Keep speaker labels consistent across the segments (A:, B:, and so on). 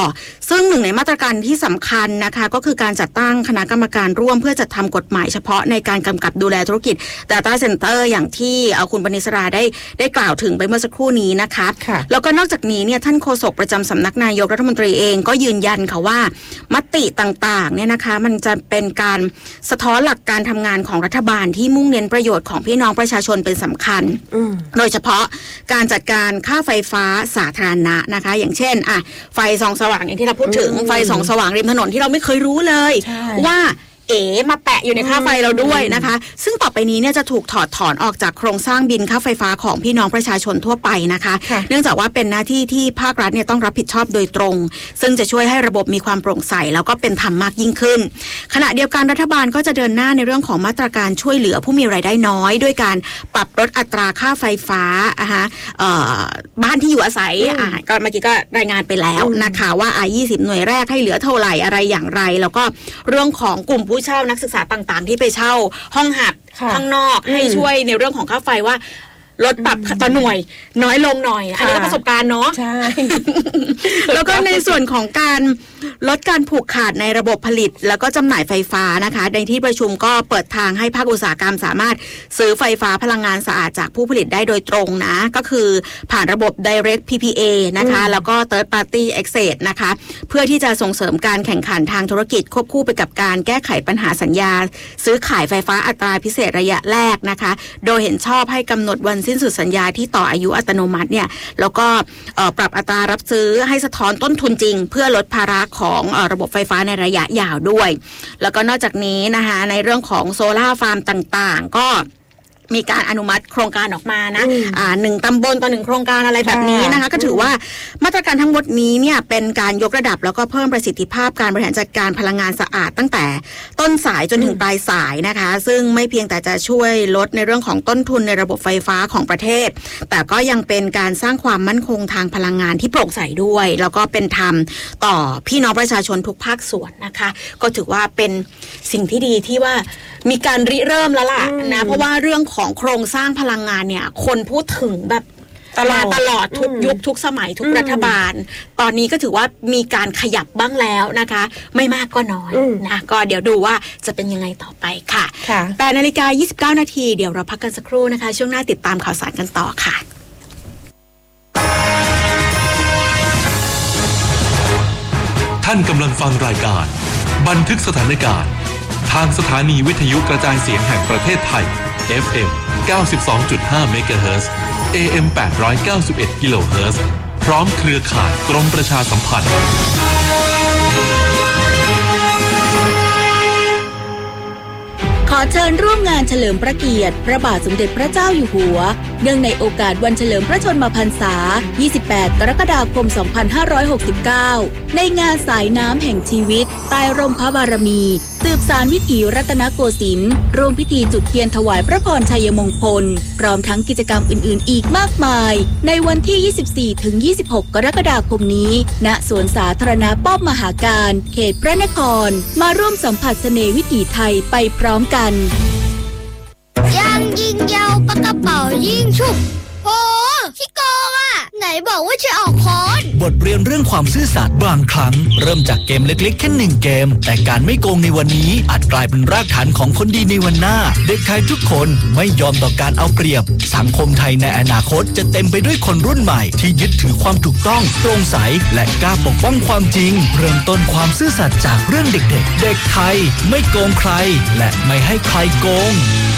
A: ซึ่งหนึ่งในมาตรการที่สำคัญนะคะก็คือการจัดตั้งคณะกรรมการร่วมเพื่อจัดทำกฎหมายเฉพาะในการกำกับดูแลธุรกิจ Data Center อย่างที่คุณปณิสราได้กล่าวถึงไปเมื่อสักครู่นี้นะคะแล้วก็นอกจากนี้เนี่ยท่านโฆษกประจำสำนักนายกรัฐมนตรีเองก็ยืนยันค่ะว่ามติต่างๆเนี่ยนะคะมันจะเป็นการสะท้อนหลักการทำงานของรัฐบาลที่มุ่งเน้นประโยชน์ของพี่น้องประชาชนเป็นสำคัญโดยเฉพาะการจัดการค่าไฟฟ้าสาธารณะนะคะอย่างเช่นไฟส่องสว่างอย่างที่เราพูดถึงไฟส่องสว่างริมถนนที่เราไม่เคยรู้เลยว่ามาแปะอยู่ในค่าไฟเราด้วยนะคะซึ่งต่อไปนี้เนี่ยจะถูกถอดถอนออกจากโครงสร้างบินค่าไฟฟ้าของพี่น้องประชาชนทั่วไปนะคะเนื่องจากว่าเป็นหน้าที่ที่ภาครัฐเนี่ยต้องรับผิดชอบโดยตรงซึ่งจะช่วยให้ระบบมีความโปร่งใสแล้วก็เป็นธรรมมากยิ่งขึ้นขณะเดียวกันรัฐบาลก็จะเดินหน้าในเรื่องของมาตรการช่วยเหลือผู้มีรายได้น้อยด้วยการปรับลดอัตราค่าไฟฟ้าบ้านที่อยู่อาศัยก็เมื่อกี้ก็รายงานไปแล้วนะคะว่า20หน่วยแรกให้เหลือเท่าไหร่อะไรอย่างไรแล้วก็เรื่องของกลุ่มผู้เช่านักศึกษาต่างๆที่ไปเช่าห้องหับข้างนอกให้ช่วยในเรื่องของค่าไฟว่าลดปรับต่อหน่วยน้อยลงหน่อยอันนี้ก็ประสบการณ์เนาะใช่ แล้วก็ในส่วนของการลดการผูกขาดในระบบผลิตแล้วก็จำหน่ายไฟฟ้านะคะในที่ประชุมก็เปิดทางให้ภาคอุตสาหกรรมสามารถซื้อไฟฟ้าพลังงานสะอาดจากผู้ผลิตได้โดยตรงนะก็คือผ่านระบบ Direct PPA นะคะแล้วก็ Third Party Access นะคะเพื่อที่จะส่งเสริมการแข่งขันทางธุรกิจควบคู่ไปกับการแก้ไขปัญหาสัญญาซื้อขายไฟฟ้าอัตราพิเศษระยะแรกนะคะโดยเห็นชอบให้กำหนดวันสิ้นสุดสัญญาที่ต่ออายุอัตโนมัติเนี่ยแล้วก็ปรับอัตรารับซื้อให้สะท้อนต้นทุนจริงเพื่อลดภาระของระบบไฟฟ้าในระยะยาวด้วยแล้วก็นอกจากนี้นะคะในเรื่องของโซล่าฟาร์มต่างๆก็มีการอนุมัติโครงการออกมานะ1 ตำบลต่อ1โครงการอะไรแบบนี้นะคะก็ถือว่ามาตรการทั้งหมดนี้เนี่ยเป็นการยกระดับแล้วก็เพิ่มประสิทธิภาพการบริหารจัดการพลังงานสะอาดตั้งแต่ต้นสายจนถึงปลายสายนะคะซึ่งไม่เพียงแต่จะช่วยลดในเรื่องของต้นทุนในระบบไฟฟ้าของประเทศแต่ก็ยังเป็นการสร้างความมั่นคงทางพลังงานที่โปร่งใสด้วยแล้วก็เป็นธรรมต่อพี่น้องประชาชนทุกภาคส่วนนะคะก็ถือว่าเป็นสิ่งที่ดีที่ว่ามีการริเริ่มแล้วล่ะนะเพราะว่าเรื่องของโครงสร้างพลังงานเนี่ยคนพูดถึงแบบตลอดทุกยุคทุกสมัยทุกรัฐบาลตอนนี้ก็ถือว่ามีการขยับบ้างแล้วนะคะไม่มากก็น้อยนะก็เดี๋ยวดูว่าจะเป็นยังไงต่อไปค่ะ8:29 นาทีเดี๋ยวเราพักกันสักครู่นะคะช่วงหน้าติดตามข่าวสารกันต่อค่ะ
B: ท่านกำลังฟังรายการบันทึกสถานการณ์ทางสถานีวิทยุกระจายเสียงแห่งประเทศไทย FM 92.5 เมกะเฮิรตซ์ AM 891 กิโลเฮิรตซ์พร้อมเครือข่ายกรมประชาสัมพันธ์
C: ขอเชิญร่วมงานเฉลิมพระเกียรติพระบาทสมเด็จพระเจ้าอยู่หัวเนื่องในโอกาสวันเฉลิมพระชนมพรรษา 28 กรกฎาคม 2569 ในงานสายน้ำแห่งชีวิตใต้ร่มพระบารมีสืบสานวิถีรัตนโกสินทร์ร่วมพิธีจุดเทียนถวายพระพรชัยมงคลพร้อมทั้งกิจกรรมอื่นๆอีกมากมายในวันที่ 24-26 กรกฎาคมนี้ณสวนสาธารณะป้อมมหาการเขตพระนครมาร่วมสัมผัสเสน่ห์วิถีไทยไปพร้อมกัน
D: ยางยิงยาวปากกระเป๋ายิงฉุบโอ้ขี้โกงอ่ะไหนบอกว่าจะออกคอน
E: บทเรียนเรื่องความซื่อสัตย์บางครั้งเริ่มจากเกมเล็กๆแค่1เกมแต่การไม่โกงในวันนี้อาจกลายเป็นรากฐานของคนดีในวันหน้าเด็กไทยทุกคนไม่ยอมต่อการเอาเปรียบสังคมไทยในอนาคตจะเต็มไปด้วยคนรุ่นใหม่ที่ยึดถือความถูกต้องโปร่งใสและกล้าปกป้องความจริงเริ่มต้นความซื่อสัตย์จากเรื่องเด็กๆเด็กไทยไม่โกงใครและไม่ให้ใครโกง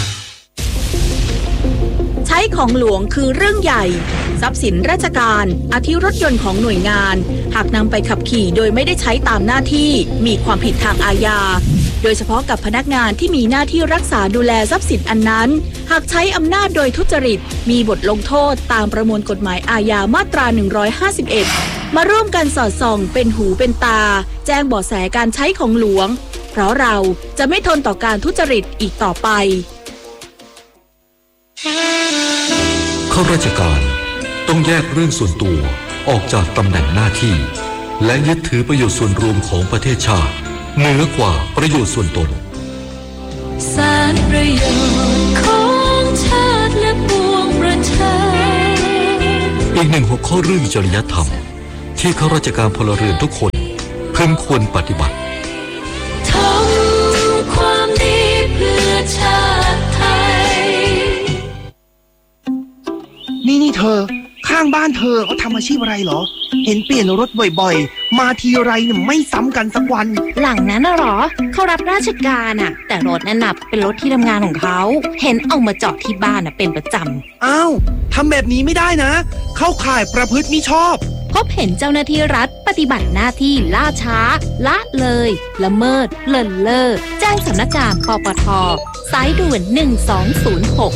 C: ใช้ของหลวงคือเรื่องใหญ่ทรัพย์สินราชการอาทิรถยนต์ของหน่วยงานหากนำไปขับขี่โดยไม่ได้ใช้ตามหน้าที่มีความผิดทางอาญาโดยเฉพาะกับพนักงานที่มีหน้าที่รักษาดูแลทรัพย์สินอันนั้นหากใช้อำนาจโดยทุจริตมีบทลงโทษตามประมวลกฎหมายอาญามาตรา151มาร่วมกันสอดส่องเป็นหูเป็นตาแจ้งเบาะแสการใช้ของหลวงเพราะเราจะไม่ทนต่อการทุจริตอีกต่อไป
B: ข้าราชการต้องแยกเรื่องส่วนตัวออกจากตำแหน่งหน้าที่และยึดถือประโยชน์ส่วนรวมของประเทศชาติเหนือกว่าประโยชน์ส่วนตน
F: สารประโยชน์ของชาติและปวงประชา
B: อีกหนึ่งหัวข้อเรื่องจริยธรรมที่ข้าราชการพลเรือนทุกคนสมควรปฏิบัติ
F: ทำความดีเพื่อชาติไทย
G: นี่เธอข้างบ้านเธอเขาทำอาชีพอะไรเหรอเห็นเปลี่ยนรถบ่อยๆมาทีไรเนี่ยไม่ซ้ำกันสักวัน
H: หลังนั้นน่ะหรอเขารับราชการอ่ะแต่รถนั่นน่ะเป็นรถที่ทำงานของเขาเห็นเอามาจอดที่บ้านน่ะเป็นประจำ
G: อ้าวทำแบบนี้ไม่ได้นะเข้าข่ายประพฤติมิชอบ
H: พบเห็นเจ้าหน้าที่รัฐปฏิบัติหน้าที่ล่าช้าละเลยละเมิดเลินเล่อแจ้งสำนักงานปปท.สายด่วน1206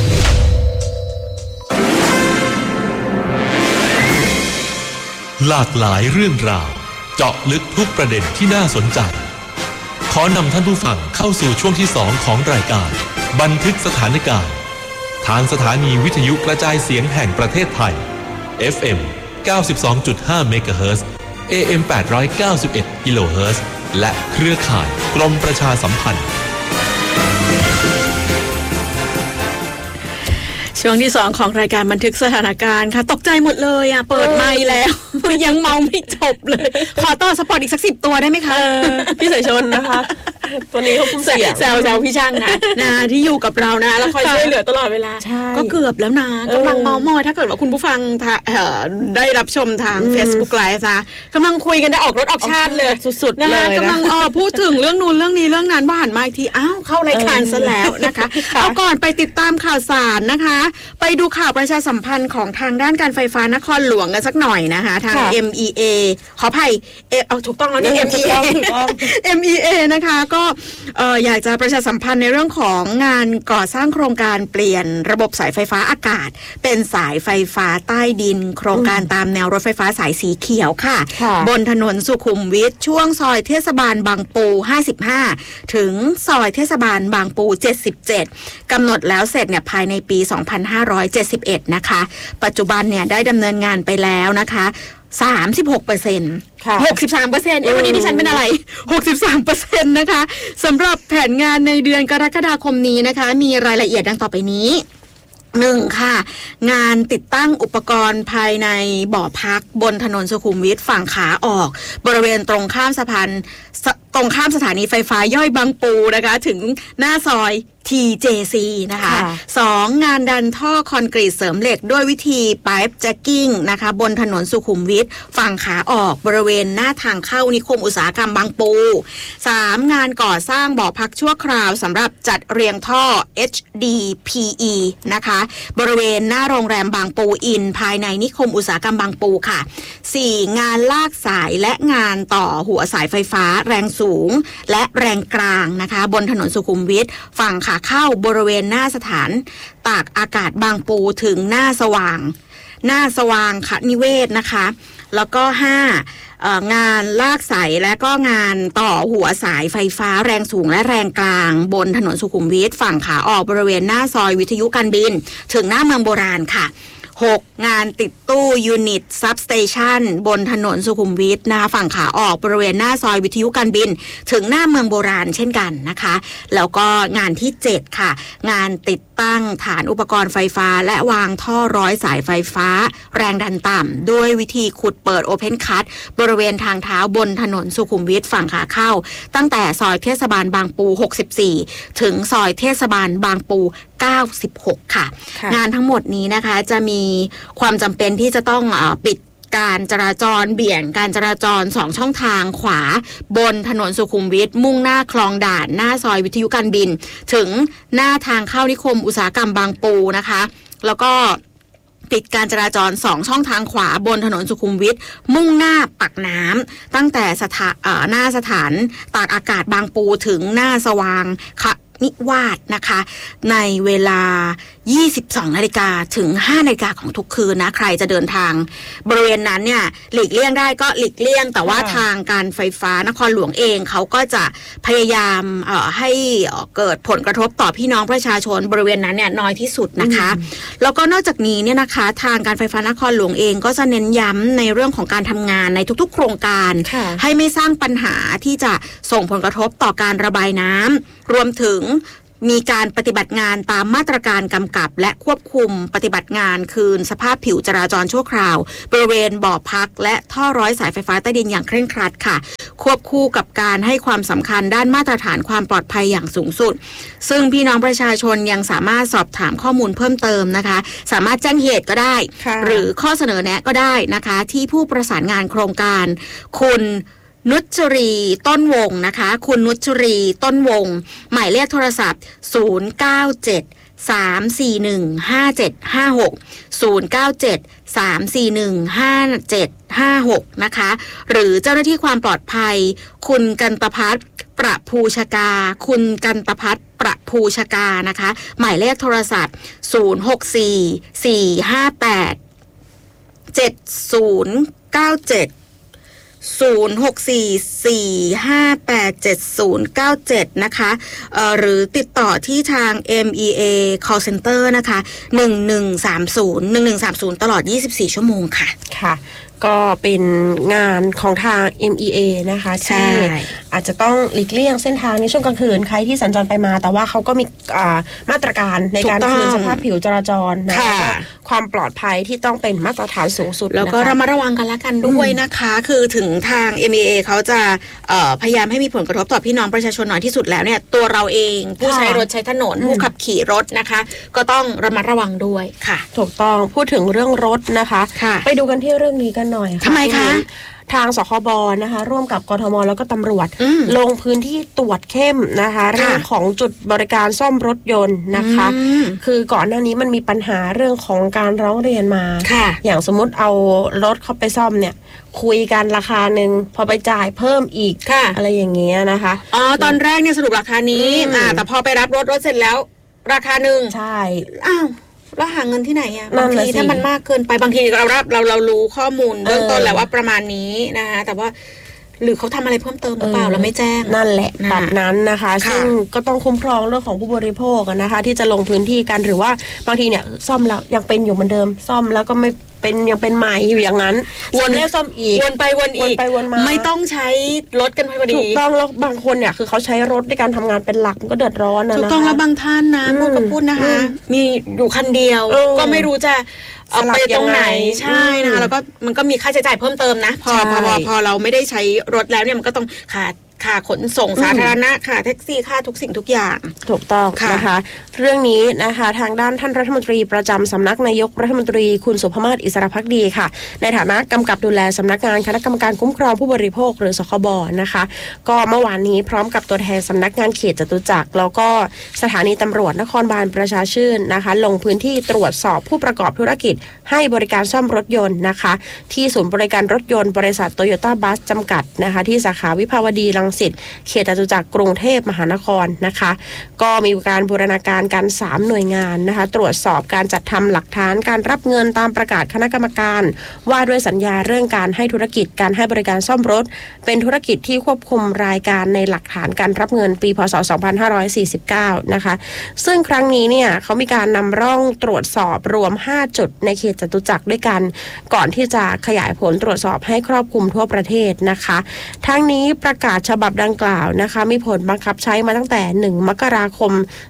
B: หลากหลายเรื่องราวเจาะลึกทุกประเด็นที่น่าสนใจขอนำท่านผู้ฟังเข้าสู่ช่วงที่2ของรายการบันทึกสถานการณ์ทางสถานีวิทยุกระจายเสียงแห่งประเทศไทย FM 92.5 เมกะเฮิรตซ์ AM 891 กิโลเฮิรตซ์และเครือข่ายกรมประชาสัมพันธ์
A: ช่วงที่2ของรายการบันทึกสถานการณ์ค่ะตกใจหมดเลยอ่ะเปิดไมค์แล้วยังเมาไม่จบเลยขอต่อสปอร์ตอีกสัก10 ตัวได้ไหมคะ
I: พี่สายชนนะคะตัวนี้เขาคุ้มเสีย
A: แซวพี่ช่างนะที่อยู่กับเรานะแล้วคอยช่วยเหลือตลอดเวลาก็เกือบแล้วนะกำลังเมามอยถ้าเกิดว่าคุณผู้ฟังได้รับชมทาง Facebook Live นะกำลังคุยกันได้ออกรถออกชาติเลยสุดๆเลยกำลังพูดถึงเรื่องนู้นเรื่องนี้เรื่องนั้นว่าหันมาอีกทีอ้าวเข้ารายการซะแล้วนะคะเอาก่อนไปติดตามข่าวสารนะคะไปดูข่าวประชาสัมพันธ์ของทางด้านการไฟฟ้านครหลวงกันสักหน่อยนะคะทาง MEA ขออภัยเอาถูกต้องแล้วนี่ MEA นะคะก็อยากจะประชาสัมพันธ์ในเรื่องของงานก่อสร้างโครงการเปลี่ยนระบบสายไฟฟ้าอากาศเป็นสายไฟฟ้าใต้ดินโครงการตามแนวรถไฟฟ้าสายสีเขียวค่ะบนถนนสุขุมวิทช่วงซอยเทศบาลบางปู55ถึงซอยเทศบาลบางปู77กำหนดแล้วเสร็จเนี่ยภายในปี2571นะคะปัจจุบันเนี่ยได้ดำเนินงานไปแล้วนะคะ36% 63%วันนี้ดิฉันเป็นอะไร 63% นะคะสำหรับแผนงานในเดือนกรกฎาคมนี้นะคะมีรายละเอียดดังต่อไปนี้1ค่ะงานติดตั้งอุปกรณ์ภายในบ่อพักบนถนนสุขุมวิทฝั่งขาออกบริเวณตรงข้ามสถานีไฟฟ้าย่อยบางปูนะคะถึงหน้าซอย TJC นะคะ2งานดันท่อคอนกรีตเสริมเหล็กด้วยวิธีไพป์แจ็คกิ้งนะคะบนถนนสุขุมวิทฝั่งขาออกบริเวณหน้าทางเข้านิคมอุตสาหกรรมบางปู3งานก่อสร้างบ่อพักชั่วคราวสำหรับจัดเรียงท่อ HDPE นะคะบริเวณหน้าโรงแรมบางปูอินภายในนิคมอุตสาหกรรมบางปูค่ะ4งานลากสายและงานต่อหัวสายไฟฟ้าแรงสูงและแรงกลางนะคะบนถนนสุขุมวิทฝั่งขาเข้าบริเวณหน้าสถานตากอากาศบางปูถึงหน้าสว่างคนิเวศนะคะแล้วก็5งานลากสายและก็งานต่อหัวสายไฟฟ้าแรงสูงและแรงกลางบนถนนสุขุมวิทฝั่งขาออกบริเวณหน้าซอยวิทยุการบินถึงหน้าเมืองโบราณค่ะ6งานติดตู้ยูนิตซับสเตชันบนถนนสุขุมวิทนะคะฝั่งขาออกบริเวณหน้าซอยวิทยุการบินถึงหน้าเมืองโบราณเช่นกันนะคะแล้วก็งานที่7ค่ะงานติดตั้งฐานอุปกรณ์ไฟฟ้าและวางท่อร้อยสายไฟฟ้าแรงดันต่ำด้วยวิธีขุดเปิดโอเพนคัทบริเวณทางเท้าบนถนนสุขุมวิทฝั่งขาเข้าตั้งแต่ซอยเทศบาลบางปู64ถึงซอยเทศบาลบางปู96ค่ะงานทั้งหมดนี้นะคะจะมีความจำเป็นที่จะต้องปิดการจราจรเบี่ยงการจราจร2ช่องทางขวาบนถนนสุขุมวิทมุ่งหน้าคลองด่านหน้าซอยวิทยุการบินถึงหน้าทางเข้านิคมอุตสาหกรรมบางปูนะคะแล้วก็ปิดการจราจร2ช่องทางขวาบนถนนสุขุมวิทมุ่งหน้าปากน้ำตั้งแต่หน้าสถานตากอากาศบางปูถึงหน้าสว่างนิวาสนะคะในเวลา 22 นาฬิกาถึง 5 นาฬิกาของทุกคืนนะใครจะเดินทางบริเวณนั้นเนี่ยหลีกเลี่ยงได้ก็หลีกเลี่ยงแต่ว่าทางการไฟฟ้านครหลวงเองเขาก็จะพยายามให้เกิดผลกระทบต่อพี่น้องประชาชนบริเวณนั้นเนี่ยน้อยที่สุดนะคะแล้วก็นอกจากนี้เนี่ยนะคะทางการไฟฟ้านครหลวงเองก็จะเน้นย้ำในเรื่องของการทำงานในทุกๆโครงการให้ไม่สร้างปัญหาที่จะส่งผลกระทบต่อการระบายน้ำรวมถึงมีการปฏิบัติงานตามมาตรการกำกับและควบคุมปฏิบัติงานคืนสภาพผิวจราจรชั่วคราวบริเวณบ่อพักและท่อร้อยสายไฟฟ้าใต้ดินอย่างเคร่งครัดค่ะควบคู่กับการให้ความสำคัญด้านมาตรฐานความปลอดภัยอย่างสูงสุดซึ่งพี่น้องประชาชนยังสามารถสอบถามข้อมูลเพิ่มเติมนะคะสามารถแจ้งเหตุก็ได้หรือข้อเสนอแนะก็ได้นะคะที่ผู้ประสานงานโครงการคุณนุชรีต้นวงนะคะคุณนุชรีต้นวงหมายเลขโทรศัพท์097-341-5756 นะคะหรือเจ้าหน้าที่ความปลอดภัยคุณกันตภัทรประภูชกาคุณกันตภัทรประภูชกานะคะหมายเลขโทรศัพท์064-458-7097 064-458-7097 นะคะหรือติดต่อที่ทาง MEA Call Center นะคะ1130 ตลอด24ชั่วโมงค่ะ
I: ค่ะก็เป็นงานของทาง MEA นะคะที่อาจจะต้องหลีกเลี่ยงเส้นทางในช่วงกลางคืนใครที่สัญจรไปมาแต่ว่าเขาก็มีมาตรการในการคืนสภาพผิวจราจรนะคะความปลอดภัยที่ต้องเป็นมาตรฐานสูงสุด
A: แล้วก็ระมัดระวังกันละกันด้วยนะคะคือถึงทาง MEA เขาจะพยายามให้มีผลกระทบต่อพี่น้องประชาชนน้อยที่สุดแล้วเนี่ยตัวเราเองผู้ใช้รถใช้ถนนผู้ขับขี่รถนะคะก็ต้องระมัดระวังด้วยค่ะ
I: ถูกต้องพูดถึงเรื่องรถนะคะไปดูกันที่เรื่องนี้กันหน่อย
A: ทำไมคะ
I: ทางสคบนะคะร่วมกับกทมแล้วก็ตำรวจลงพื้นที่ตรวจเข้มนะคะเรื่องของจุดบริการซ่อมรถยนต์นะคะคือก่อนหน้านี้มันมีปัญหาเรื่องของการร้องเรียนมาอย่างสมมุติเอารถเข้าไปซ่อมเนี่ยคุยกันราคาหนึ่งพอไปจ่ายเพิ่มอีกอะไรอย่างเงี้ยนะคะ
A: ตอนแรกเนี่ยสรุปราคานี้แต่พอไปรับรถเสร็จแล้วราคาหนึ่ง
I: ใช่
A: อ้าวแล้วหาเงินที่ไหนอ่ะบางทีถ้ามันมากเกินไปบางทีเรารู้ข้อมูลเบื้องต้นแล้วว่าประมาณนี้นะคะแต่ว่าหรือเขาทำอะไรเพิ่มเติมหรือเปล่าเราไม่แจ้ง
I: นั่นแหละแบบนั้นนะคะซึ่งก็ต้องคุ้มครองเรื่องของผู้บริโภคนะคะที่จะลงพื้นที่กันหรือว่าบางทีเนี่ยซ่อมแล้วยังเป็นอยู่เหมือนเดิมซ่อมแล้วก็ไม่เป็นยังเป็นใหม่อยู่อย่างนั้นวนแล้วซ่อมอีก
A: วนไปวนอีกไม่ต้องใช้รถกันพอดี
I: ถูกต้องแล้วบางคนเนี่ยคือเขาใช้รถในการทำงานเป็นหลักก็เดือดร้อนนะ
A: ถูกต้องแล้วบางท่านนะพูดนะคะมีอยู่คันเดียวก็ไม่รู้จะเอาไปตรงไหนใช่นะคะแล้วก็มันก็มีค่าใช้จ่ายเพิ่มเติมนะพอเราไม่ได้ใช้รถแล้วเนี่ยมันก็ต้องค่าขนส่งสาธารณะค่าแท็กซี่ค่าทุกสิ่งทุกอย่าง
I: ถูกต้องนะคะเรื่องนี้นะคะทางด้านท่านรัฐมนตรีประจำสำนักนายกรัฐมนตรีคุณสุภมาศอิสระภักดีค่ะในฐานะกำกับดูแลสำนักงานคณะกรรมการคุ้มครองผู้บริโภคหรือสคบนะคะก็เมื่อวานนี้พร้อมกับตัวแทนสำนักงานเขตจตุจักรแล้วก็สถานีตำรวจนครบาลประชาชื่นนะคะลงพื้นที่ตรวจสอบผู้ประกอบธุรกิจให้บริการซ่อมรถยนต์นะคะที่ศูนย์บริการรถยนต์บริษัทโตโยต้าบัสจำกัดนะคะที่สาขาวิภาวดีรังสิตเขตจตุจักรกรุงเทพมหานครนะคะก็มีการบูรณาการกัน3หน่วยงานนะคะตรวจสอบการจัดทำหลักฐานการรับเงินตามประกาศคณะกรรมการว่าด้วยสัญญาเรื่องการให้ธุรกิจการให้บริการซ่อมรถเป็นธุรกิจที่ควบคุมรายการในหลักฐานการรับเงินปีพ.ศ. 2549นะคะซึ่งครั้งนี้เนี่ยเขามีการนำร่องตรวจสอบรวม5จุดในเขตจตุจักรด้วยกันก่อนที่จะขยายผลตรวจสอบให้ครอบคลุมทั่วประเทศนะคะทั้งนี้ประกาศฉบับดังกล่าวนะคะมีผลบังคับใช้มาตั้งแต่1 มกราคม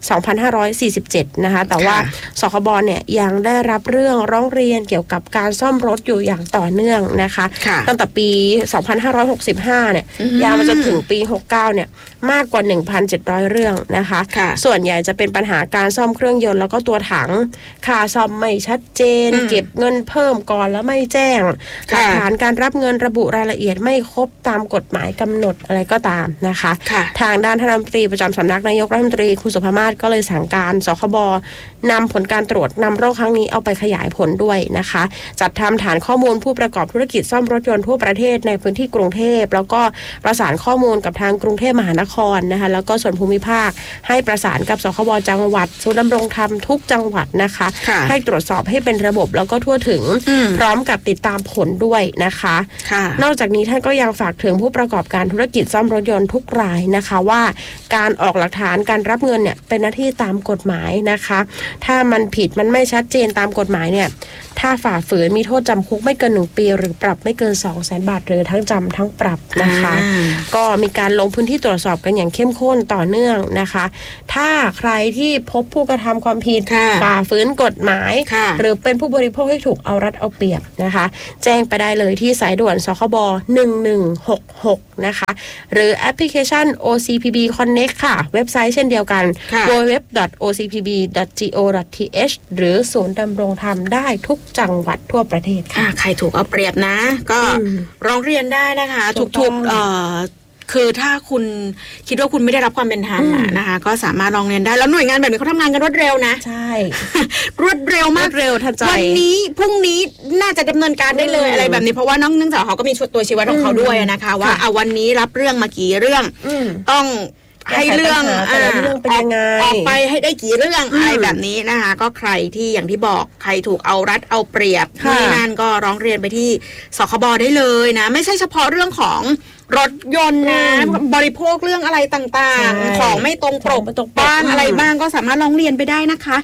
I: 2547นะคะแต่ว่าสคบเนี่ยยังได้รับเรื่องร้องเรียนเกี่ยวกับการซ่อมรถอยู่อย่างต่อเนื่องนะคะตั้งแต่ปี 2565เนี่ยยาวมาจนถึงปี 69เนี่ยมากกว่า 1,700 เรื่องนะคะส่วนใหญ่จะเป็นปัญหาการซ่อมเครื่องยนต์แล้วก็ตัวถังค่าซ่อมไม่ชัดเจนเก็บเงินเพิ่มก่อนแล้วไม่แจ้งหลักฐานการรับเงินระบุรายละเอียดไม่ครบตามกฎหมายกำหนดอะไรก็ตามนะคะทางด้านท่านรัฐมนตรีประจำสำนักนายกรัฐมนตรีคุณสุภมาศก็เลยสั่งการสคบนำผลการตรวจนำโรคครั้งนี้เอาไปขยายผลด้วยนะคะจัดทำฐานข้อมูลผู้ประกอบธุรกิจซ่อมรถยนต์ทั่วประเทศในพื้นที่กรุงเทพแล้วก็ประสานข้อมูลกับทางกรุงเทพมหานครนะคะแล้วก็ส่วนภูมิภาคให้ประสานกับสคบจังหวัดศูนย์ดำรงธรรมทุกจังหวัดนะคะให้ตรวจสอบให้เป็นระบบแล้วก็ทั่วถึงพร้อมกับติดตามผลด้วยนะคะนอกจากนี้ท่านก็ยังฝากถึงผู้ประกอบการธุรกิจซ่อมมรถยนต์ทุกรายนะคะว่าการออกหลักฐานการรับเงินเนี่ยเป็นหน้าที่ตามกฎหมายนะคะถ้ามันผิดมันไม่ชัดเจนตามกฎหมายเนี่ยถ้าฝ่าฝืนมีโทษจำคุกไม่เกิน1 ปีหรือปรับไม่เกิน 200,000 บาทหรือทั้งจำทั้งปรับนะคะก็มีการลงพื้นที่ตรวจสอบกันอย่างเข้มข้นต่อเนื่องนะคะถ้าใครที่พบผู้กระทำความผิดฝ่าฝืนกฎหมายหรือเป็นผู้บริโภคที่ถูกเอารัดเอาเปรียบนะคะแจ้งไปได้เลยที่สายด่วนสคบ1166นะคะหรือแอปพลิเคชัน OCPB Connect ค่ะเว็บไซต์เช่นเดียวกัน www.ocpb.go.th หรือศูนย์ดำรงธรรมได้ทุกจังหวัดทั่วประเทศค่ะ
A: ใครถูกเอาเปรียบนะก็ร้องเรียนได้นะคะทุกคือถ้าคุณคิดว่าคุณไม่ได้รับความเป็นธรรมนะคะก็สามารถร้องเรียนได้แล้วหน่วยงานแบบนี้เขาทำงานกันรวดเร็วนะ
I: ใช่
A: รวดเร็วมาก
I: เร็วทันใจ
A: วันนี้พรุ่งนี้น่าจะดำเนินการได้เลยอะไรแบบนี้เพราะว่าเนื่องจากเขาก็มีตัวชี้วัดของเขาด้วยนะคะว่าวันนี้รับเรื่องมากี่เรื่องต้องให้เรื่อง
I: เป็นยังไง
A: ออกไปให้ได้กี่เรื่องอะไรแบบนี้นะคะก็ใครที่อย่างที่บอกใครถูกเอารัดเอาเปรียบนี่นั่นก็ร้องเรียนไปที่สคบได้เลยนะไม่ใช่เฉพาะเรื่องของรถยนต์นะบริโภคเรื่องอะไรต่างๆของไม่ตรงปกบ้างอะไรบ้างก็สามารถร้องเรียนไปได้นะคะ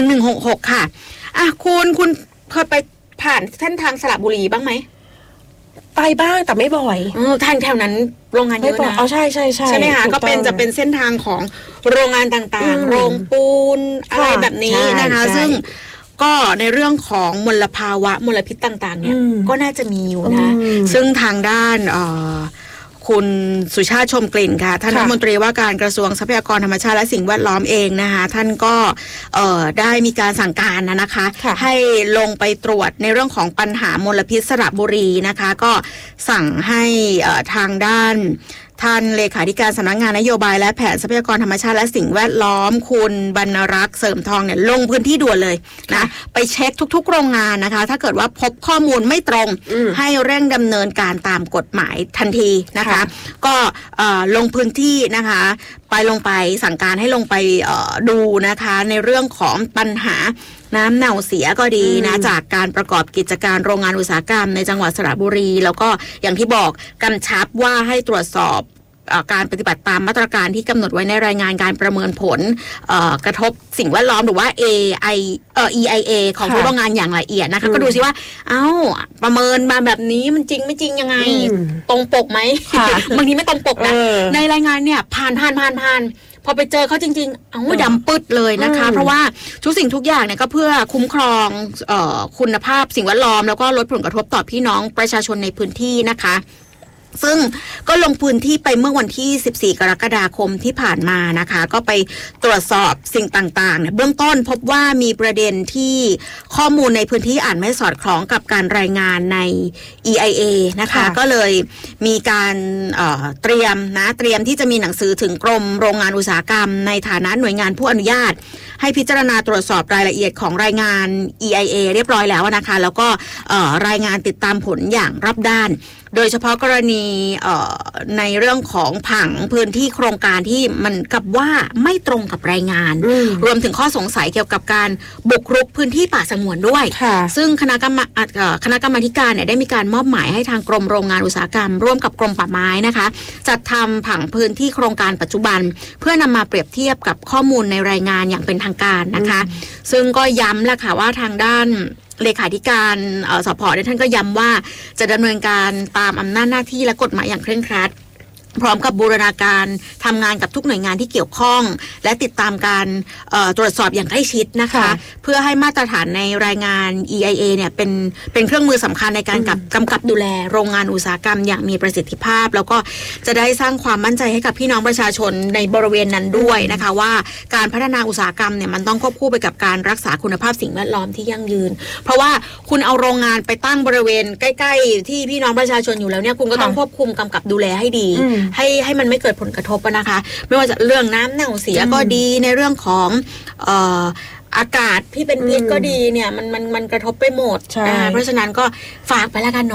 A: 1166ค่ะคุณเคยไปผ่านเส้นทางสระบุรีบ้างไหม
I: ไปบ้างแต่ไม่บ่อย
A: ทางแถวนั้นโรงงานเยอะนะ
I: ใช่ใช่ใช่
A: ใช่ไหมคะก็จะเป็นเส้นทางของโรงงานต่างๆโรงปูนอะไรแบบนี้นะคะซึ่งก็ในเรื่องของมลภาวะมลพิษต่างๆเนี่ยก็น่าจะมีอยู่นะซึ่งทางด้านคุณสุชาติชมกลิ่นค่ะท่านรัฐมนตรีว่าการกระทรวงทรัพยากรธรรมชาติและสิ่งแวดล้อมเองนะคะท่านก็ได้มีการสั่งการนะคะให้ลงไปตรวจในเรื่องของปัญหามลพิษสระบุรีนะคะก็สั่งให้ทางด้านท่านเลขาธิการสำนักงานนโยบายและแผนทรัพยากรธรรมชาติและสิ่งแวดล้อมคุณบรรณรักษ์เสริมทองเนี่ยลงพื้นที่ด่วนเลยนะไปเช็คทุกๆโรงงานนะคะถ้าเกิดว่าพบข้อมูลไม่ตรงให้เร่งดำเนินการตามกฎหมายทันทีนะคะก็ลงพื้นที่นะคะลงไปสั่งการให้ลงไปดูนะคะในเรื่องของปัญหาน้ำเน่าเสียก็ดีนะจากการประกอบกิจการโรงงานอุตสาหกรรมในจังหวัดสระบุรีแล้วก็อย่างที่บอกกำชับว่าให้ตรวจสอบการปฏิบัติตามมาตรการที่กำหนดไว้ในรายงานการประเมินผลกระทบสิ่งแวดล้อมหรือว่า EIA ของโรงงานอย่างละเอียดนะคะก็ดูซิว่าประเมินมาแบบนี้มันจริงไม่จริงยังไงตรงปกไหม บางทีไม่ตรงปกนะในรายงานเนี่ยผ่านพอไปเจอเขาจริงๆดำปึ๊ดเลยนะคะเพราะว่าทุกสิ่งทุกอย่างเนี่ยก็เพื่อคุ้มครองคุณภาพสิ่งแวดล้อมแล้วก็ลดผลกระทบต่อพี่น้องประชาชนในพื้นที่นะคะซึ่งก็ลงพื้นที่ไปเมื่อวันที่14กรกฎาคมที่ผ่านมานะคะก็ไปตรวจสอบสิ่งต่างๆเนี่ยเบื้องต้นพบว่ามีประเด็นที่ข้อมูลในพื้นที่ไม่สอดคล้องกับการรายงานใน EIA นะคะก็เลยมีการเตรียมที่จะมีหนังสือถึงกรมโรงงานอุตสาหกรรมในฐานะหน่วยงานผู้อนุญาตให้พิจารณาตรวจสอบรายละเอียดของรายงาน EIA เรียบร้อยแล้วนะคะแล้วก็รายงานติดตามผลอย่างรอบด้านโดยเฉพาะกรณีในเรื่องของผังพื้นที่โครงการที่มันกับว่าไม่ตรงกับรายงานรวมถึงข้อสงสัยเกี่ยวกับการบุกรุกพื้นที่ป่าสงวนด้วยซึ่งคณะกรรมาธิการเนี่ยได้มีการมอบหมายให้ทางกรมโรงงานอุตสาหกรรมร่วมกับกรมป่าไม้นะคะจัดทำผังพื้นที่โครงการปัจจุบันเพื่อนำมาเปรียบเทียบกับข้อมูลในรายงานอย่างเป็นทางการนะคะซึ่งก็ย้ำแหละค่ะว่าทางด้านเลขาธิการสผ.ท่านก็ย้ำว่าจะดำเนินการตามอำนาจหน้าที่และกฎหมายอย่างเคร่งครัดพร้อมกับบูรณาการทำงานกับทุกหน่วยงานที่เกี่ยวข้องและติดตามการตรวจสอบอย่างใกล้ชิดนะคะเพื่อให้มาตรฐานในรายงาน EIA เนี่ยเป็นเครื่องมือสำคัญในการกำกับดูแลโรงงานอุตสาหกรรมอย่างมีประสิทธิภาพแล้วก็จะได้สร้างความมั่นใจให้กับพี่น้องประชาชนในบริเวณนั้นด้วยนะคะว่าการพัฒนาอุตสาหกรรมเนี่ยมันต้องควบคู่ไปกับการรักษาคุณภาพสิ่งแวดล้อมที่ยั่งยืนเพราะว่าคุณเอาโรงงานไปตั้งบริเวณใกล้ๆที่พี่น้องประชาชนอยู่แล้วเนี่ยคุณก็ต้องควบคุมกำกับดูแลให้ดีให้มันไม่เกิดผลกระทบนะคะไม่ว่าจะเรื่องน้ำเน่าเสียก็ดีในเรื่องของอากาศที่เป็นพิษก็ดีเนี่ยมันกระทบไปหมดเพราะฉะนั้นก็ฝากไปแล้วกันเนาะ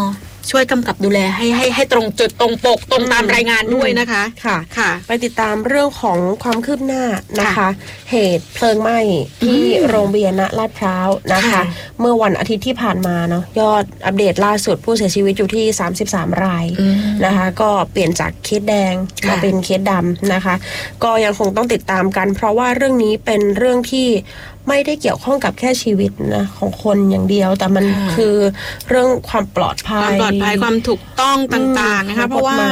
A: ช่วยกำกับดูแลให้ตรงจุดตรงปกตรงตามรายงานด้วยนะคะ
I: ค่ะไปติดตามเรื่องของความคืบหน้านะคะเหตุเพลิงไหม้ที่โรงเรียนณลาดพร้าวนะคะเมื่อวันอาทิตย์ที่ผ่านมาเนาะยอดอัปเดตล่าสุดผู้เสียชีวิตอยู่ที่33รายนะคะก็เปลี่ยนจากเคสแดงมาเป็นเคสดำนะคะก็ยังคงต้องติดตามกันเพราะว่าเรื่องนี้เป็นเรื่องที่ไม่ได้เกี่ยวข้องกับแค่ชีวิตนะของคนอย่างเดียวแต่มันคือเรื่องความปลอดภัย
A: ความถูกต้องต่างๆนะคะเพราะว่า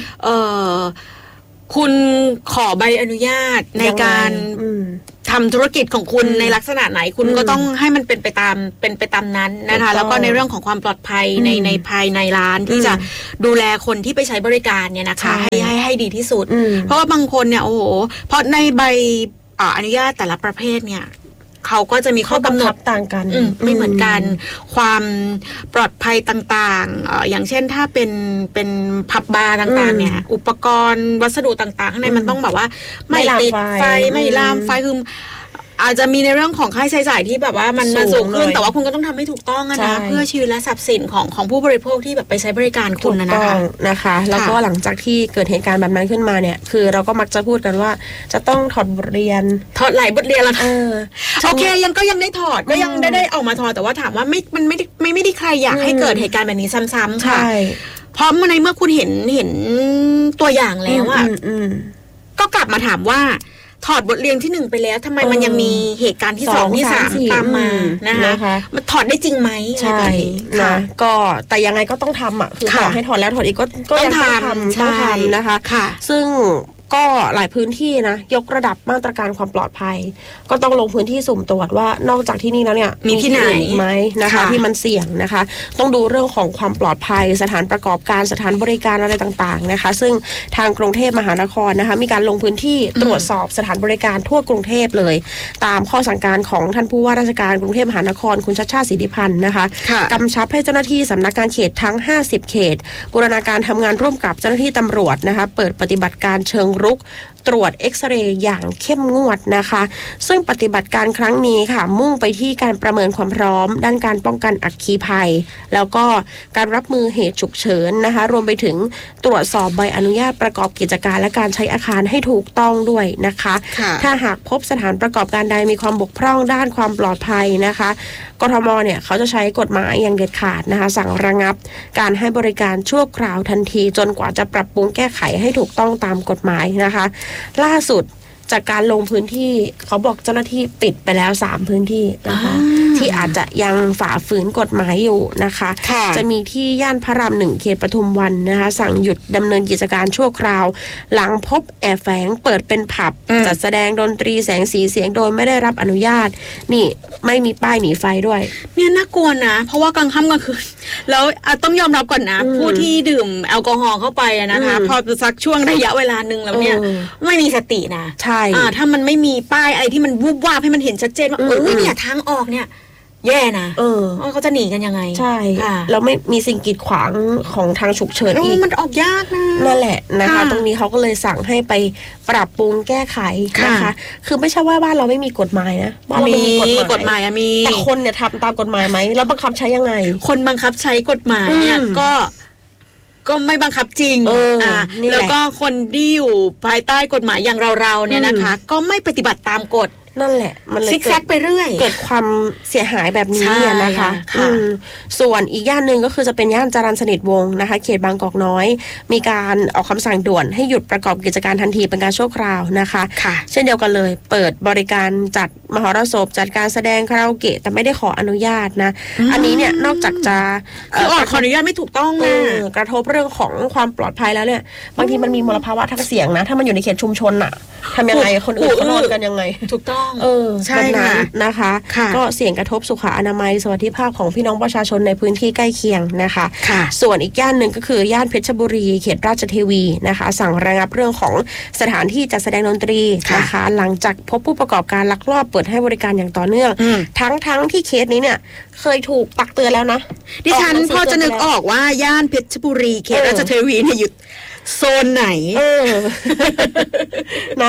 A: คุณขอใบอนุญาตในการทำธุรกิจของคุณในลักษณะไหนคุณก็ต้องให้มันเป็นไปตามนั้นนะคะแล้วก็ในเรื่องของความปลอดภัยในภายในร้านที่จะดูแลคนที่ไปใช้บริการเนี่ยนะคะให้ดีที่สุดเพราะว่าบางคนเนี่ยโอ้โหเพราะในใบอนุญาตแต่ละประเภทเนี่ยเขาก็จะมีข้อกำหนด
I: ต่างกัน
A: ไม่เหมือนกันความปลอดภัยต่างๆอย่างเช่นถ้าเป็นผับบาร์ต่างๆเนี่ยอุปกรณ์วัสดุต่างๆข้างในมันต้องแบบว่าไม่ติดไฟไม่ลามไฟคืออาจจะมีในเรื่องของค่าใช้จ่ายที่แบบว่ามันสูงขึ้นแต่ว่าคุณก็ต้องทำให้ถูกต้องนะเพื่อชีวิตและทรัพย์สินของผู้บริโภคที่แบบไปใช้บริการคุณ
I: นะคะแล้วก็หลังจากที่เกิดเหตุการณ์แบบนั้นขึ้นมาเนี่ยคือเราก็มักจะพูดกันว่าจะต้องถอดบทเรียน
A: ถอดหลายบทเรียนแล้วโอเคยังได้ถอดก็ยังได้ออกมาถอดแต่ว่าถามว่ามันไม่ได้ใครอยากให้เกิดเหตุการณ์แบบนี้ซ้ำๆค่ะเพราะในเมื่อคุณเห็นตัวอย่างแล้วอ่ะก็กลับมาถามว่าถอดบทเรียนที่1ไปแล้วทำไมมันยังมีเหตุการณ์ที่2ที่3ตามมานะคะมันถอดได้จริงไหม
I: ใช่นะก็แต่ยังไงก็ต้องทำอ่ะคือต่อให้ถอดแล้วถอดอีกก็ยังต้องทำนะคะซึ่งก็หลายพื้นที่นะยกระดับมาตรการความปลอดภัยก็ต้องลงพื้นที่สุ่มตรวจว่านอกจากที่นี่แล้วเนี่ย
A: มีที่ไหน
I: ไหมนะคะที่มันเสี่ยงนะคะต้องดูเรื่องของความปลอดภัยสถานประกอบการสถานบริการอะไรต่างๆนะคะซึ่งทางกรุงเทพมหานครนะคะมีการลงพื้นที่ตรวจสอบสถานบริการทั่วกรุงเทพเลยตามข้อสั่งการของท่านผู้ว่าราชการกรุงเทพมหานครคุณชัชชาติสิทธิพันธ์นะคะกำชับให้เจ้าหน้าที่สำนักงานเขตทั้ง50เขตบูรณาการทำงานร่วมกับเจ้าหน้าที่ตำรวจนะคะเปิดปฏิบัติการเชิงรุกตรวจเอ็กซเรย์อย่างเข้มงวดนะคะซึ่งปฏิบัติการครั้งนี้ค่ะมุ่งไปที่การประเมินความพร้อมด้านการป้องกันอัคคีภัยแล้วก็การรับมือเหตุฉุกเฉินนะคะรวมไปถึงตรวจสอบใบอนุญาตประกอบกิจการและการใช้อาคารให้ถูกต้องด้วยนะคะถ้าหากพบสถานประกอบการใดมีความบกพร่องด้านความปลอดภัยนะคะกทมเนี่ยเขาจะใช้กฎหมายอย่างเด็ดขาดนะคะสั่งระงับการให้บริการชั่วคราวทันทีจนกว่าจะปรับปรุงแก้ไขให้ถูกต้องตามกฎหมายนะคะล่าสุดจากการลงพื้นที่เขาบอกเจ้าหน้าที่ปิดไปแล้ว3พื้นที่นะคะที่อาจจะยังฝ่าฝืนกฎหมายอยู่นะคะจะมีที่ย่านพระราม1เขตปทุมวันนะคะสั่งหยุดดำเนินกิจการชั่วคราวหลังพบแอบแฝงเปิดเป็นผับจัดแสดงดนตรีแสงสีเสียงโดยไม่ได้รับอนุญาตนี่ไม่มีป้ายหนีไฟด้วย
A: เนี่ยน่ากลัวนะเพราะว่ากลางค่ำกลางคืนแล้วต้องยอมรับก่อนนะผู้ที่ดื่มแอลกอฮอล์เข้าไปนะคะพอสักช่วงระยะเวลานึงแล้วเนี่ยไม่มีสตินะถ้ามันไม่มีป้ายอะไรที่มันวูบวาบให้มันเห็นชัดเจนว่าเนี่ยทางออกเนี่ยแย่นะเขาจะหนีกันยังไง
I: ใช่แล้วไม่มีสิ่งกีดขวางของทางฉุกเฉินอีก
A: มันออกยากนะ
I: นั่นแหละนะคะตรงนี้เขาก็เลยสั่งให้ไปปรับปรุงแก้ไขนะคะคือไม่ใช่ว่าบ้านเราไม่มีกฎหมายนะบ้านเรามี
A: กฎหมายมี
I: แต่คนเนี่ยทำตามกฎหมายไหมแล้วบังคับใช้ยังไง
A: คนบังคับใช้กฎหมายเนี่ยก็ไม่บังคับจริงแล้วก็คนที่อยู่ภายใต้กฎหมายอย่างเราเนี่ยนะคะก็ไม่ปฏิบัติตามกฎ
I: นั่นแหละมันเลย
A: ซิกแซกไปเรื่อย
I: เกิดความเสียหายแบบนี้นะคะส่วนอีกย่านหนึ่งก็คือจะเป็นย่านจรัญสนิทวงศ์นะคะเขตบางกอกน้อยมีการออกคำสั่งด่วนให้หยุดประกอบกิจการทันทีเป็นการชั่วคราวนะคะเช่นเดียวกันเลยเปิดบริการจัดมหรสพจัดการแสดงคาราโอเกะแต่ไม่ได้ขออนุญาตนะอันนี้เนี่ยนอกจากจะ
A: ขออนุญาตไม่ถูกต้อง
I: กระทบเรื่องของความปลอดภัยแล้วเนี่ยบางทีมันมีมลภาวะทางเสียงนะถ้ามันอยู่ในเขตชุมชนอะทำยังไงคนอื่นเขานอนกันยังไง
A: ถูกต้อง
I: ใช่ค่ะนะคะก็เสี่ยงกระทบสุขอนามัยสวัสดิภาพของพี่น้องประชาชนในพื้นที่ใกล้เคียงนะคะส่วนอีกย่านหนึ่งก็คือย่านเพชรบุรีเขตราชเทวีนะคะสั่งระงับเรื่องของสถานที่จัดแสดงดนตรีนะคะหลังจากพบผู้ประกอบการลักลอบเปิดให้บริการอย่างต่อเนื่องทั้งที่เคสนี้เนี่ยเคยถูกตักเตือนแล้วนะ
A: ดิฉันพอจะนึกออกว่าย่านเพชรบุรีเขตราชเทวีเนี่ยอยู่โซนไหน
I: นะ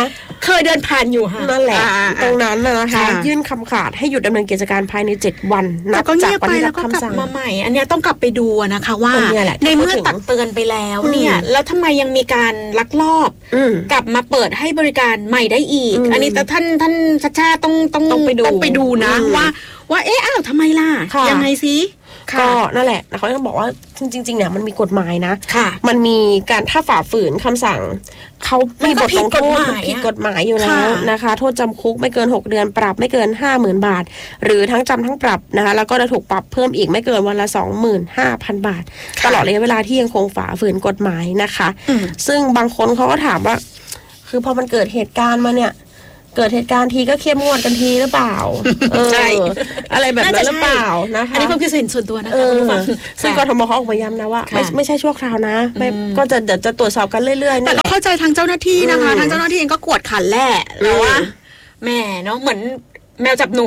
A: เคยเดินผ่านอยู่ค่ะ
I: นั่นแหละตรงนั้นนะคะยื่นคำขาดให้หยุดดำเนินกิจการภายใน7 วันนับจากวันที่รับคำสั่ง
A: มาใหม่อันนี้ต้องกลับไปดูนะคะว่าในเมื่อตักเตือนไปแล้วเนี่ยแล้วทำไมยังมีการลักลอบกลับมาเปิดให้บริการใหม่ได้อีกอันนี้แต่ท่านชัชชาต้องไปดูนะว่าอ้าวทำไมล่ะยังไงซิ
I: ก็นั่นแหละเขาต้องบอกว่าจริงๆเนี่ยมันมีกฎหมายนะมันมีการถ้าฝ่าฝืนคำสั่งเขามีบทลงโทษผิดกฎหมายอยู่แล้วนะคะโทษจำคุกไม่เกิน6 เดือนปรับไม่เกิน 50,000 บาทหรือทั้งจำทั้งปรับนะคะแล้วก็จะถูกปรับเพิ่มอีกไม่เกินวันละ 25,000 บาทตลอดระยะเวลาที่ยังคงฝ่าฝืนกฎหมายนะคะซึ่งบางคนเขาก็ถามว่าคือพอมันเกิดเหตุการณ์มาเนี่ยเกิดเหตุการณ์ทีก็เข้มงวดกันทีหรือเปล่า
A: ใช่
I: อะไรแบบนั้นหรือเปล่านะคะ
A: อันนี้ความคิดเห็นส่วนตัวนะคะ
I: ซึ่งกทมเขาออกมาย้ำนะว่าไม่ใช่ชั่วคราวนะก็จะตรวจสอบกันเรื่อยๆ
A: แต่ก็เข้าใจทางเจ้าหน้าที่นะคะทางเจ้าหน้าที่เองก็กวดขันแหละแล้วว่าแม่เนาะเหมือนแมวจับหนู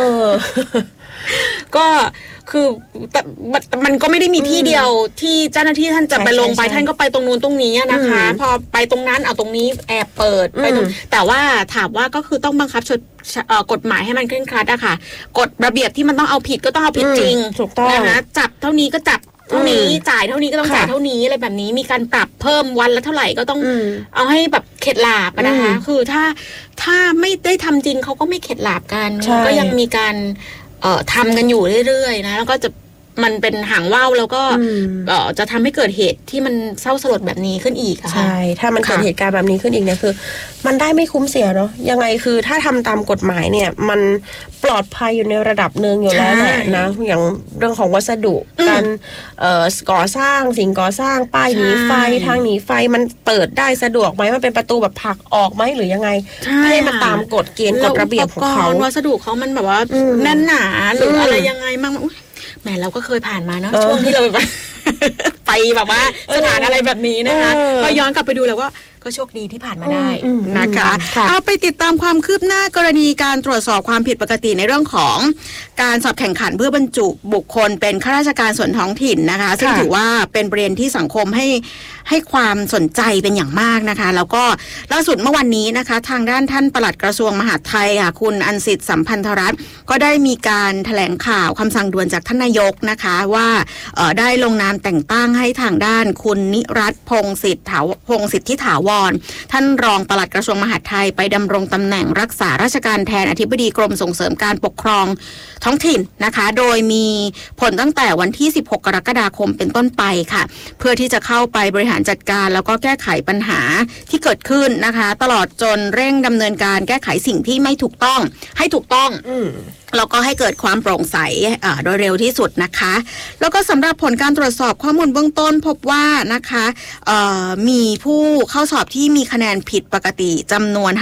A: ก็คือแต่มันก็ไม่ได้มีที่เดียวที่เจ้าหน้าที่ท่านจะไปลงไปท่านก็ไปตรงนู้นตรงนี้นะคะพอไปตรงนั้นเอาตรงนี้แอบเปิดไปแต่ว่าถามว่าก็คือต้องบังคับกฎหมายให้มันเคร่งครัดอะค่ะกฎระเบียบที่มันต้องเอาผิดก็ต้องเอาผิดจริงนะคะจับเท่านี้ก็จับเท่านี้จ่ายเท่านี้ก็ต้องจ่ายเท่านี้อะไรแบบนี้มีการปรับเพิ่มวันละเท่าไหร่ก็ต้องเอาให้แบบเข็ดหลาบนะคะคือถ้าไม่ได้ทำจริงเขาก็ไม่เข็ดหลาบกันก็ยังมีการทำกันอยู่เรื่อยๆนะแล้วก็จะมันเป็นหางว่าวแล้วก็จะทำให้เกิดเหตุที่มันเศร้าสลดแบบนี้ขึ้นอีก
I: ใช่ถ้ามันเกิดเหตุการณ์แบบนี้ขึ้นอีกเนี่ยคือมันได้ไม่คุ้มเสียเนาะยังไงคือถ้าทำตามกฎหมายเนี่ยมันปลอดภัยอยู่ในระดับนึงอยู่แล้วแหละนะอย่างเรื่องของวัสดุการก่อสร้างสิ่งก่อสร้างป้ายหนีไฟทางหนีไฟมันเปิดได้สะดวกไหมมันเป็นประตูแบบผลักออกไหมหรือยังไงให้มันตามกฎเกณฑ์กฎระเบียบของเขา
A: วัสดุเขามันแบบว่าแน่นหนาหรืออะไรยังไงมั่งแหมเราก็เคยผ่านมาเนาะช่วงที่เราไปแบบว่าสถานอะไรแบบนี้นะคะก็ย้อนกลับไปดูแล้วก็โชคดีที่ผ่านมาได้นะคะเอาไปติดตามความคืบหน้ากรณีการตรวจสอบความผิดปกติในเรื่องของการสอบแข่งขันเพื่อบรรจุบุคคลเป็นข้าราชการส่วนท้องถิ่นนะคะซึ่งถือว่าเป็นประเด็นที่สังคมให้ความสนใจเป็นอย่างมากนะคะแล้วก็ล่าสุดเมื่อวันนี้นะคะทางด้านท่านปลัดกระทรวงมหาดไทยค่ะคุณอัญสิทธิ์สัมพันธรัตน์ก็ได้มีการแถลงข่าวคำสั่งด่วนจากท่านนายกนะคะว่าได้ลงนามแต่งตั้งให้ทางด้านคุณนิรัตน์พงศ์สิทธิถาวรท่านรองปลัดกระทรวงมหาดไทยไปดำรงตำแหน่งรักษาราชการแทนอธิบดีกรมส่งเสริมการปกครองท้องถิ่นนะคะโดยมีผลตั้งแต่วันที่16 กรกฎาคมเป็นต้นไปค่ะเพื่อที่จะเข้าไปบริหารจัดการแล้วก็แก้ไขปัญหาที่เกิดขึ้นนะคะตลอดจนเร่งดำเนินการแก้ไขสิ่งที่ไม่ถูกต้องให้ถูกต้องแล้วก็ให้เกิดความโปร่งใสโดยเร็วที่สุดนะคะแล้วก็สำหรับผลการตรวจสอบข้อมูลเบื้องต้นพบว่านะคะมีผู้เข้าสอบที่มีคะแนนผิดปกติจำนวน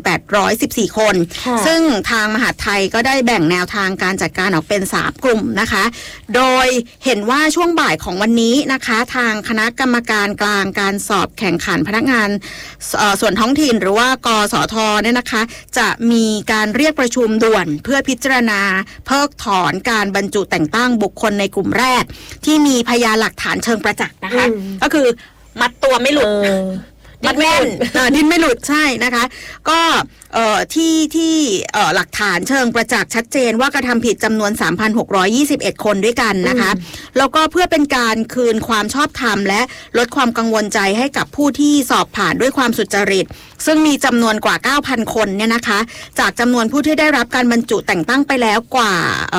A: 5,814 คนซึ่งทางมหาดไทยก็ได้แบ่งแนวทางการจัดการออกเป็น3กลุ่มนะคะโดยเห็นว่าช่วงบ่ายของวันนี้นะคะทางคณะกรรมการกลางการสอบแข่งขันพนักงานส่วนท้องถิ่นหรือว่ากสท.เนี่ยนะคะจะมีการเรียกประชุมด่วนเพื่อพิจารณาเพิกถอนการบรรจุแต่งตั้งบุคคลในกลุ่มแรกที่มีพยานหลักฐานเชิงประจักษ์นะคะก็คือมัดตัวไม่หลุดมัดแน่นดิ้นไม่หลุดใช่นะคะก็ที่หลักฐานเชิงประจักษ์ชัดเจนว่ากระทำผิดจำนวน 3,621 คนด้วยกันนะคะแล้วก็เพื่อเป็นการคืนความชอบธรรมและลดความกังวลใจให้กับผู้ที่สอบผ่านด้วยความสุจริตซึ่งมีจำนวนกว่า 9,000 คนเนี่ยนะคะจากจำนวนผู้ที่ได้รับการบรรจุแต่งตั้งไปแล้วกว่า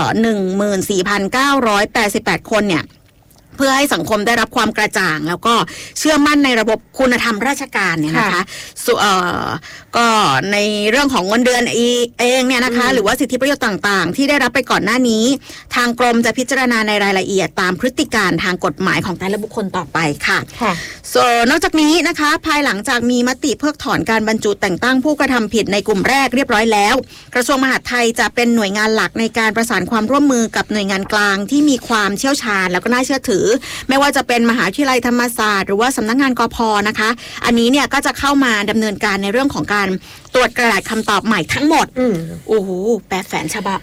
A: 14,988 คนเนี่ยเพื่อให้สังคมได้รับความกระจ่างแล้วก็เชื่อมั่นในระบบคุณธรรมราชการเนี่ยนะคะก็ในเรื่องของเงินเดือนเองเนี่ยนะคะหรือว่าสิทธิประโยชน์ต่างๆที่ได้รับไปก่อนหน้านี้ทางกรมจะพิจารณาในรายละเอียดตามพฤติการทางกฎหมายของแต่ละบุคคลต่อไปค่ะนอกจากนี้นะคะภายหลังจากมีมติเพิกถอนการบรรจุแต่งตั้งผู้กระทำผิดในกลุ่มแรกเรียบร้อยแล้วกระทรวงมหาดไทยจะเป็นหน่วยงานหลักในการประสานความร่วมมือกับหน่วยงานกลางที่มีความเชี่ยวชาญแล้วก็น่าเชื่อถือไม่ว่าจะเป็นมหาวิทยาลัยธรรมศาสตร์หรือว่าสำนักงานกพ.นะคะอันนี้เนี่ยก็จะเข้ามาดำเนินการในเรื่องของการตรวจกระดาษคำตอบใหม่ทั้งหมดโอ้โห800,000 ฉบับ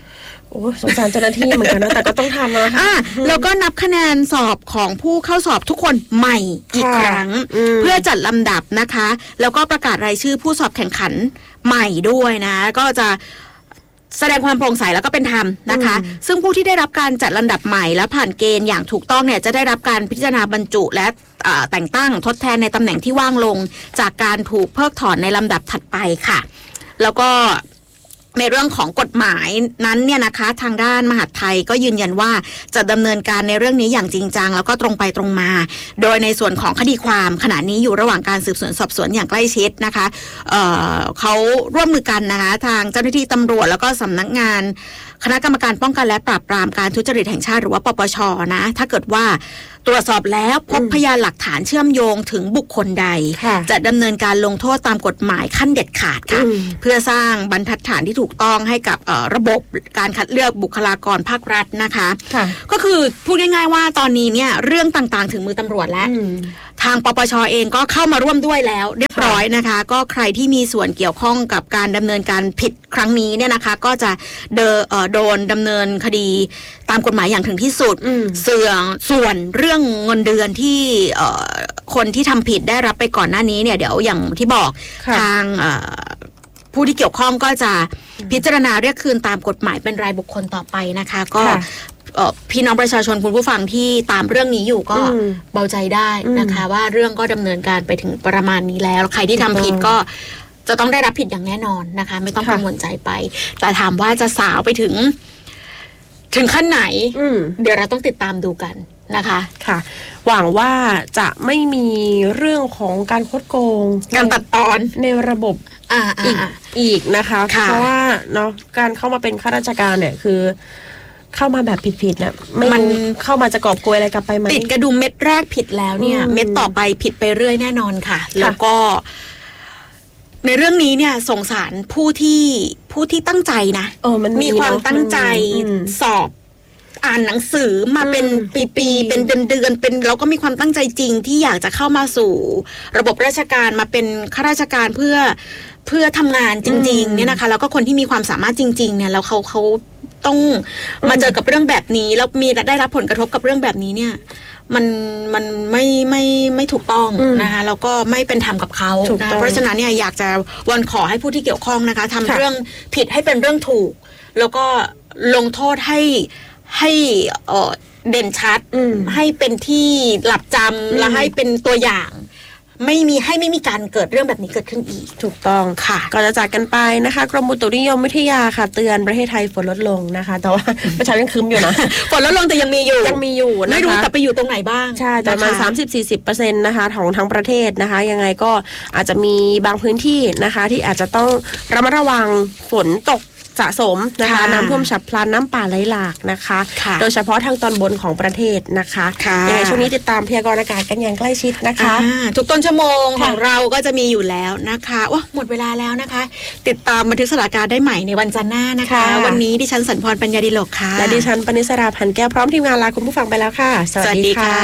I: โอ้สงสารเจ้าหน้าที่เหมือนกันนะแต่ก็ต้องทำนะคะ
A: แล้วก็นับคะแนนสอบของผู้เข้าสอบทุกคนใหม่อีกครั้งเพื่อจัดลำดับนะคะแล้วก็ประกาศรายชื่อผู้สอบแข่งขันใหม่ด้วยนะก็จะแสดงความโปร่งใสแล้วก็เป็นธรรมนะคะซึ่งผู้ที่ได้รับการจัดลำดับใหม่และผ่านเกณฑ์อย่างถูกต้องเนี่ยจะได้รับการพิจารณาบรรจุและแต่งตั้งทดแทนในตำแหน่งที่ว่างลงจากการถูกเพิกถอนในลำดับถัดไปค่ะแล้วก็ในเรื่องของกฎหมายนั้นเนี่ยนะคะทางด้านมหาดไทยก็ยืนยันว่าจะดำเนินการในเรื่องนี้อย่างจริงจังแล้วก็ตรงไปตรงมาโดยในส่วนของคดีความขณะนี้อยู่ระหว่างการสืบสวนสอบสวนอย่างใกล้ชิดนะคะเขาร่วมมือกันนะคะทางเจ้าหน้าที่ตำรวจแล้วก็สำนักงานคณะกรรมการป้องกันและปราบปรามการทุจริตแห่งชาติหรือว่าปปช.นะถ้าเกิดว่าตรวจสอบแล้วพบพยานหลักฐานเชื่อมโยงถึงบุคคลใดจะดำเนินการลงโทษตามกฎหมายขั้นเด็ดขาดค่ะเพื่อสร้างบรรทัดฐานที่ถูกต้องให้กับระบบการคัดเลือกบุคลากรภาครัฐนะคะก็คือพูดง่ายๆว่าตอนนี้เนี่ยเรื่องต่างๆถึงมือตำรวจแล้วทางปปช.เองก็เข้ามาร่วมด้วยแล้วเรียบร้อยนะคะก็ใครที่มีส่วนเกี่ยวข้องกับการดำเนินการผิดครั้งนี้เนี่ยนะคะก็จะโดนดำเนินคดีตามกฎหมายอย่างถึงที่สุดส่วนเรื่องเงินเดือนที่คนที่ทำผิดได้รับไปก่อนหน้านี้เนี่ยเดี๋ยวอย่างที่บอกทางผู้ที่เกี่ยวข้องก็จะพิจารณาเรียกคืนตามกฎหมายเป็นรายบุคคลต่อไปนะคะก็พี่น้องประชาชนคุณผู้ฟังที่ตามเรื่องนี้อยู่ก็เบาใจได้นะคะว่าเรื่องก็ดำเนินการไปถึงประมาณนี้แล้วใครที่ทำผิดก็จะต้องได้รับผิดอย่างแน่นอนนะคะไม่ต้องกังวลใจไปแต่ถามว่าจะสาวไปถึงขั้นไหนเดี๋ยวเราต้องติดตามดูกันนะคะ
I: ค่ะหวังว่าจะไม่มีเรื่องของการคดโกง
A: การตัดตอน
I: ในระบบอีกนะคะเพราะว่าเนาะการเข้ามาเป็นข้าราชการเนี่ยคือเข้ามาแบบผิดๆเนี่ยมันเข้ามาจะกอบโกยอะไรกลับไปไหม
A: ติดกระดุมเม็ดแรกผิดแล้วเนี่ยเม็ดต่อไปผิดไปเรื่อยแน่นอนค่ะแล้วก็ในเรื่องนี้เนี่ยสงสารผู้ที่ตั้งใจนะมีความตั้งใจสอบอ่านหนังสือมาเป็นปีๆเป็นเดือนๆเป็นแล้วก็มีความตั้งใจจริงที่อยากจะเข้ามาสู่ระบบราชการมาเป็นข้าราชการเพื่อทำงานจริงๆเนี่ยนะคะแล้วก็คนที่มีความสามารถจริงๆเนี่ยแล้วเขาต้องมาเจอกับเรื่องแบบนี้แล้วมีได้รับผลกระทบกับเรื่องแบบนี้เนี่ยมันไม่ถูกต้องนะคะแล้วก็ไม่เป็นธรรมกับเขาเพราะฉะนั้นเนี่ยอยากจะวอนขอให้ผู้ที่เกี่ยวข้องนะคะทำเรื่องผิดให้เป็นเรื่องถูกแล้วก็ลงโทษให้เด่นชัดให้เป็นที่หลับจำและให้เป็นตัวอย่างไม่มีการเกิดเรื่องแบบนี้เกิดขึ้นอีก
I: ถูกต้องค่ะก็จะจากกันไปนะคะกรมอุตุนิยมวิทยาค่ะเตือนประเทศไทยฝนลดลงนะคะแต่ว่าประชาชนยังคืมอยู่นะ
A: ฝนลดลงแต่ยังมีอยู่
I: นะคะ
A: ไม่รู้แต่ไปอยู่ตรงไหนบ้าง
I: ใช่แต่ประมาณ 30-40% นะคะของทั้งประเทศนะคะยังไงก็อาจจะมีบางพื้นที่นะคะที่อาจจะต้องระมัดระวังฝนตกสะสมนะคะน้ำท่วมฉับพลันน้ำป่าไหลหลากนะคะโดยเฉพาะทางตอนบนของประเทศนะคะยังไงช่วงนี้ติดตามพยากรณ์อากาศกันอย่างใกล้ชิดนะคะ
A: ทุกต้นชั่วโมงของเราก็จะมีอยู่แล้วนะคะว้าหมดเวลาแล้วนะคะติดตามบันทึกสถานการณ์ได้ใหม่ในวันจันทร์หน้านะคะวันนี้ดิฉันสันพรปัญญาดิโลกค่ะ
I: และดิฉันปณิสราพันแก้วพร้อมทีมงานลาคุณผู้ฟังไปแล้วค่ะสวัสดีค่ะ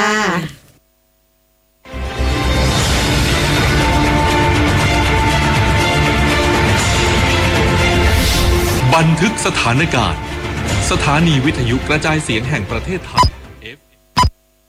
B: บันทึกสถานการณ์สถานีวิทยุกระจายเสียงแห่งประเทศไทย